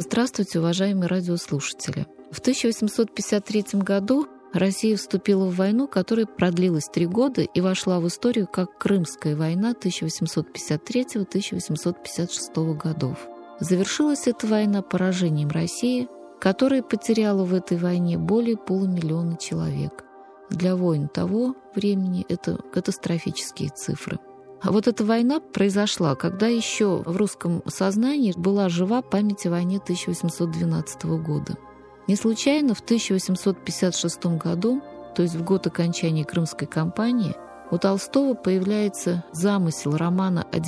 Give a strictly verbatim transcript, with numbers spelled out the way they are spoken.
Здравствуйте, уважаемые радиослушатели. В тысяча восемьсот пятьдесят третьем году Россия вступила в войну, которая продлилась три года и вошла в историю как Крымская война тысяча восемьсот пятьдесят третьего — тысяча восемьсот пятьдесят шестого годов. Завершилась эта война поражением России, которая потеряла в этой войне более полумиллиона человек. Для войн того времени это катастрофические цифры. А вот эта война произошла, когда еще в русском сознании была жива память о войне тысяча восемьсот двенадцатого года. Не случайно в тысяча восемьсот пятьдесят шестом году, то есть в год окончания Крымской кампании, у Толстого появляется замысел романа о